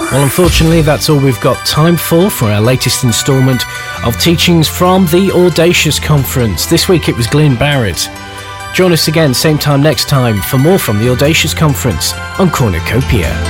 Well, unfortunately, that's all we've got time for our latest instalment of teachings from the Audacious Conference. This week it was Glyn Barrett. Join us again, same time next time, for more from the Audacious Conference on Cornucopia.